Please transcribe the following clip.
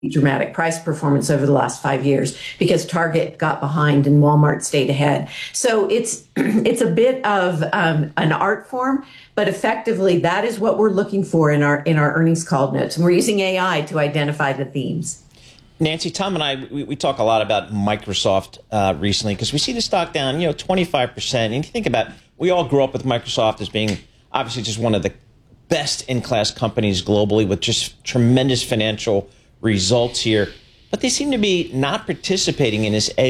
dramatic price performance over the last 5 years because Target got behind and Walmart stayed ahead. So it's a bit of an art form, but effectively that is what we're looking for in our earnings call notes, and we're using AI to identify the themes. Nancy, Tom and I, we talk a lot about Microsoft recently because we see the stock down, 25%. And you think about, we all grew up with Microsoft as being obviously just one of the best in-class companies globally with just tremendous financial results here. But they seem to be not participating in this